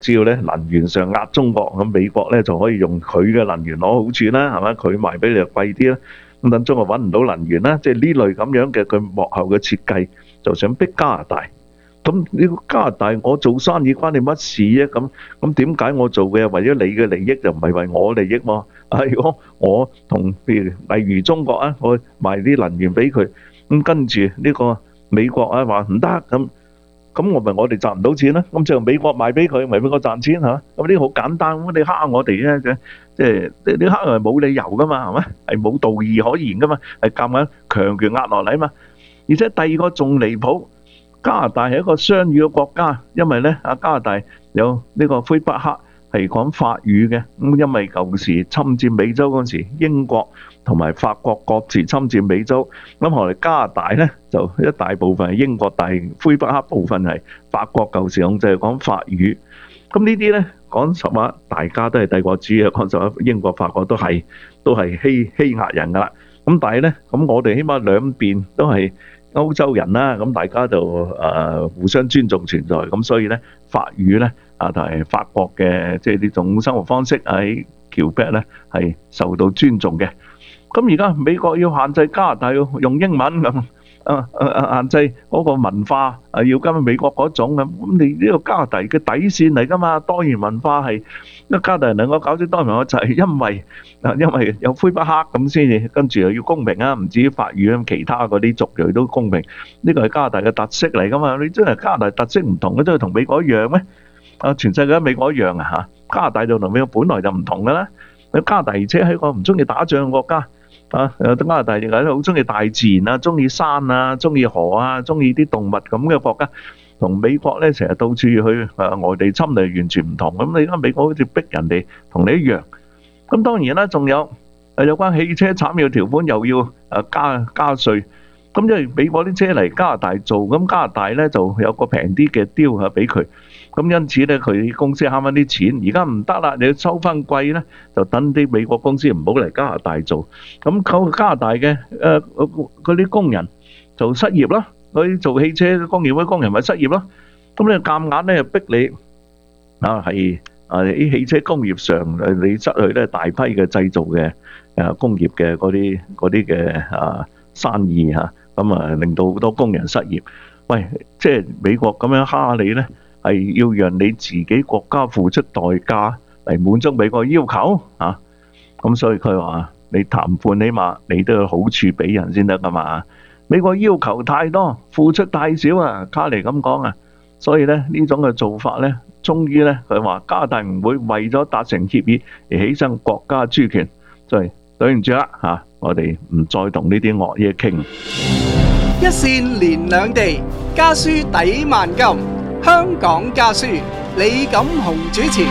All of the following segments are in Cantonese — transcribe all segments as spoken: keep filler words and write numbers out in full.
只要咧能源上壓中國，咁美國咧就可以用佢嘅能源攞好處啦，係咪？佢賣俾你就貴啲啦。咁等中國揾唔到能源啦，即係呢類咁樣嘅佢幕後嘅設計，就想逼加拿大。咁呢個加拿大，我做生意關你乜事啊？咁咁點解我做嘅係為咗你嘅利益，就唔係為我利益喎？啊，如果我同譬如例如中國啊，我賣啲能源俾佢，咁跟住呢個美國啊話唔得咁。咁我咪我哋賺唔到錢啦，咁就美國賣俾佢，咪俾我賺錢嚇。咁呢啲好簡單，咁你蝦我哋咧，即係你你蝦係冇理由噶嘛，係咪？係冇道義可言噶嘛，係夾硬強權壓落嚟啊嘛。而且第二個仲離譜，加拿大係一個雙語嘅國家，因為咧啊加拿大有呢個魁北克係講法語嘅，咁因為舊時侵佔美洲嗰陣時，英國同埋法國各自侵佔美洲，咁後來加拿大咧就一大部分係英國，但係魁北克部分係法國舊時控制係講法語。咁呢啲咧講實話，大家都係帝國主義，講實話，英國、法國都係都係欺欺壓人噶啦。咁但係咧，咁我哋起碼兩邊都係歐洲人啦，咁大家就誒互相尊重存在，咁所以咧法語咧啊同埋法國嘅即係呢種生活方式喺橋北咧係受到尊重嘅。咁而家美國要限制加拿大要用英文咁，啊啊限制嗰個文化啊要跟美國嗰種咁，咁你呢個加拿大嘅底線嚟㗎嘛？多元文化係，因為加拿大人能夠搞出多元文化就係因為啊因為有魁北克咁先至，跟住又要公平啊，唔至於法語咁，其他嗰啲族裔都公平。呢個係加拿大嘅特色嚟㗎嘛？你真係加拿大特色唔同嘅，都係同美國一樣咩？啊，全世界美國一樣啊嚇！加拿大就同美國本來就唔同㗎啦。加拿大而且係一個唔中意打仗嘅國家。啊！加拿大亦係好中意大自然啊，中意山啊，中意河啊，中意啲動物咁嘅國家，同美國咧成日到處去誒外地侵略完全唔同。咁你而家美國好似逼人哋同你一樣。咁當然啦，仲有誒有關汽車產業條款又要誒加加稅。咁因為美國啲車嚟加拿大做，咁加拿大咧就有個平啲嘅 deal 俾佢。咁因此咧，佢公司慳翻啲錢。而家唔得啦，你要收翻貴咧，就等啲美國公司唔好嚟加拿大做。咁靠加拿大嘅誒嗰啲工人就失業啦，嗰啲做汽車工業嗰啲工人咪失業咯。咁你夾硬咧又逼你啊，係啊啲汽車工業上誒你失去咧大批嘅製造嘅誒工業嘅嗰啲嗰啲嘅啊生意嚇，咁啊令到好多工人失業。喂，即係美國咁樣蝦你咧？係要讓你自己國家付出代價嚟滿足美國要求啊！咁所以佢話你談判起碼你都有好處俾人先得噶嘛。美國要求太多，付出太少啊！卡尼咁講啊，所以咧呢種嘅做法咧，終於咧佢話加拿大唔會為咗達成協議而犧牲國家主權，所以對唔住啦嚇，我哋唔再同呢啲惡嘢傾。 一線連兩地，家書抵萬金。香港家書，李錦雄主持。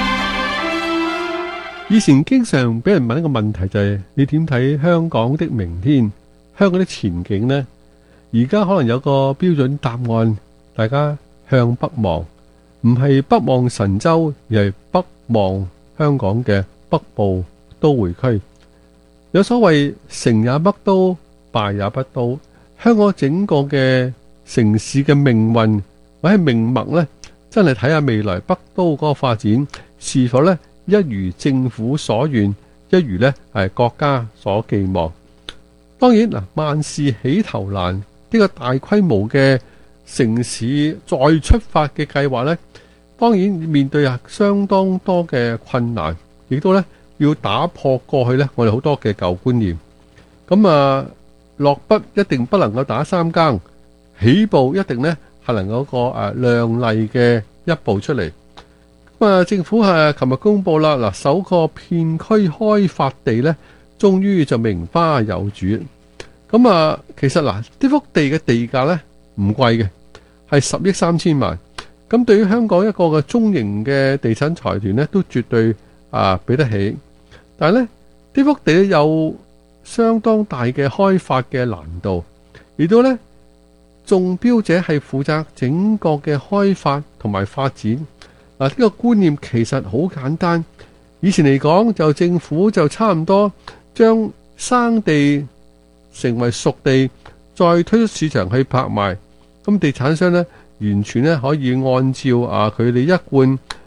以前經常俾人問一個問題就係：你點睇香港的明天、香港的前景呢？而家可能有個標準答案，大家向北望，唔係北望神州，而係北望香港嘅北部都會區。有所謂成也北都，敗也北都。香港整個嘅城市嘅命運或者命脈呢，真係睇下未來北都嗰個發展是否呢一如政府所願，一如呢係國家所寄望。當然嗱，萬事起頭難，呢個大規模嘅城市再出發嘅計劃呢，當然面對啊相當多嘅困難，亦都呢要打破過去呢我哋好多嘅舊觀念。咁啊，落筆一定不能夠打三更，起步一定呢係能夠個誒亮麗嘅一步出嚟。咁啊，政府係琴日公布啦，嗱，首個片區開發地呢，終於就名花有主。咁啊，其實嗱，呢幅地嘅地價呢唔貴嘅，係十億三千萬。咁對於香港一個嘅中型嘅地產財團呢，都絕對啊俾得起。但係呢，呢幅地有相當大嘅開發嘅難度，而到呢。中標者係負責整個嘅開發同埋發展。嗱，呢個觀念其實好簡單。以前嚟講，就政府就差唔多將生地成為熟地，再推出市場去拍賣。咁地產商呢，完全呢可以按照啊佢哋一貫